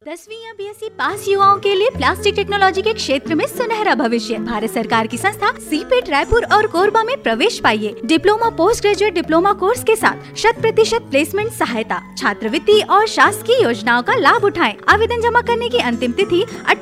10वीं या BSc pass युवाओं के लिए प्लास्टिक टेक्नोलॉजी के क्षेत्र में सुनहरा भविष्य। भारत सरकार की संस्था सीपेट रायपुर और कोरबा में प्रवेश पाइए। Diploma, post graduate diploma course के साथ 100% प्लेसमेंट सहायता, छात्रवृत्ति और शासकीय योजनाओं का लाभ उठाएं। आवेदन जमा करने की अंतिम तिथि